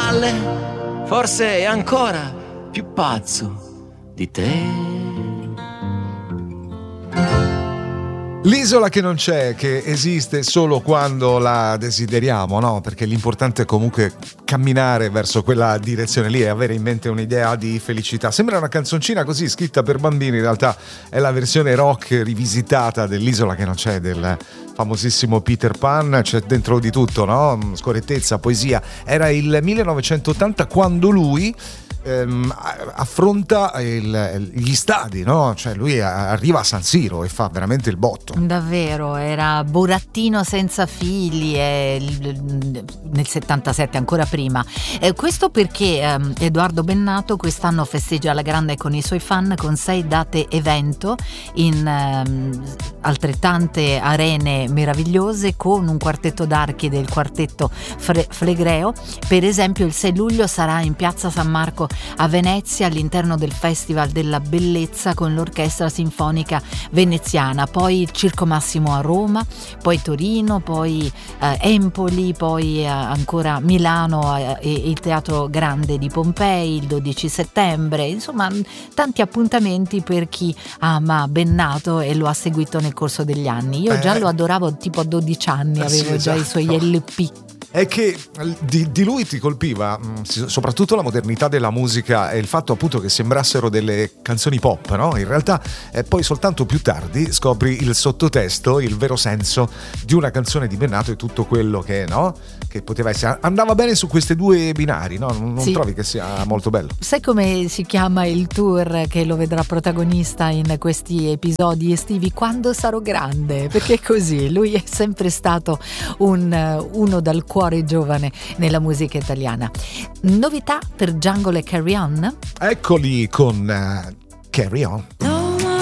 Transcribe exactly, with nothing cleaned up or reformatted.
spalle, forse è ancora più pazzo di te. L'isola che non c'è, che esiste solo quando la desideriamo, no? Perché l'importante è comunque camminare verso quella direzione lì e avere in mente un'idea di felicità. Sembra una canzoncina così scritta per bambini, in realtà è la versione rock rivisitata dell'Isola che non c'è, del famosissimo Peter Pan. C'è dentro di tutto, no? Scorrettezza, poesia. Era il millenovecentottanta quando lui ehm, affronta il, gli stadi, no? Cioè lui arriva a San Siro e fa veramente il botto. Davvero, era burattino senza figli e nel settantasette, ancora prima. Eh, questo perché ehm, Edoardo Bennato quest'anno festeggia alla grande con i suoi fan, con sei date evento in ehm, altrettante arene meravigliose, con un quartetto d'archi del quartetto Fre- Flegreo. Per esempio il sei luglio sarà in piazza San Marco a Venezia, all'interno del Festival della Bellezza, con l'Orchestra Sinfonica Veneziana, poi il Circo Massimo a Roma, poi Torino, poi eh, Empoli, poi eh, ancora Milano eh, e il Teatro Grande di Pompei il dodici settembre. Insomma, tanti appuntamenti per chi ama Bennato e lo ha seguito nel corso degli anni. Io eh, già lo adoravo tipo a dodici anni, eh, avevo sì, già esatto. i suoi L P. È che di, di lui ti colpiva mh, soprattutto la modernità della musica e il fatto appunto che sembrassero delle canzoni pop, no? In realtà eh, poi soltanto più tardi scopri il sottotesto, il vero senso di una canzone di Bennato e tutto quello che, no? Che poteva essere. Andava bene su questi due binari, no? Non, non sì. trovi che sia molto bello? Sai come si chiama il tour che lo vedrà protagonista in questi episodi estivi? Quando sarò grande, perché è così, lui è sempre stato un, uno dal cuore giovane nella musica italiana. Novità per Jungle e Carry On? Eccoli con uh, Carry On.